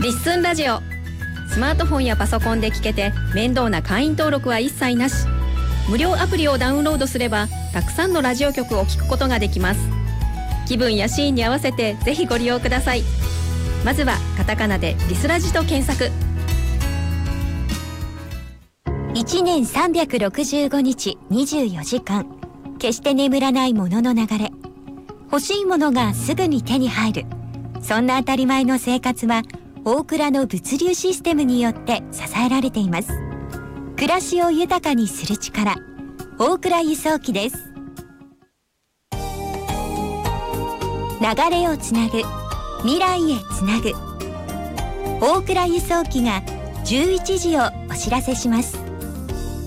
リッスンラジオ。スマートフォンやパソコンで聞けて面倒な会員登録は一切なし。無料アプリをダウンロードすればたくさんのラジオ局を聞くことができます。気分やシーンに合わせてぜひご利用ください。まずはカタカナでリスラジと検索。 1年365日24時間、決して眠らないものの流れ。欲しいものがすぐに手に入る、そんな当たり前の生活は大倉の物流システムによって支えられています。暮らしを豊かにする力、大倉輸送機です。流れをつなぐ、未来へつなぐ。大倉輸送機が11時をお知らせします。